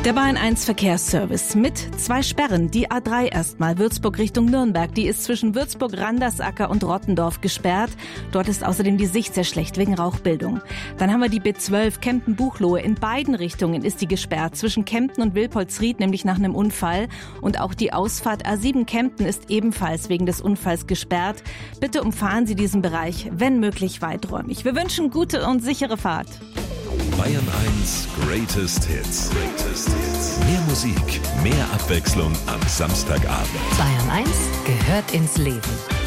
Der Bayern 1 Verkehrsservice mit 2 Sperren. Die A3 erstmal, Würzburg Richtung Nürnberg. Die ist zwischen Würzburg, Randersacker und Rottendorf gesperrt. Dort ist außerdem die Sicht sehr schlecht wegen Rauchbildung. Dann haben wir die B12 Kempten-Buchloe. In beiden Richtungen ist die gesperrt. Zwischen Kempten und Wilpolsried, nämlich nach einem Unfall. Und auch die Ausfahrt A7 Kempten ist ebenfalls wegen des Unfalls gesperrt. Bitte umfahren Sie diesen Bereich, wenn möglich, weiträumig. Wir wünschen gute und sichere Fahrt. Bayern 1 Greatest Hits. Mehr Musik, mehr Abwechslung am Samstagabend. Bayern 1 gehört ins Leben.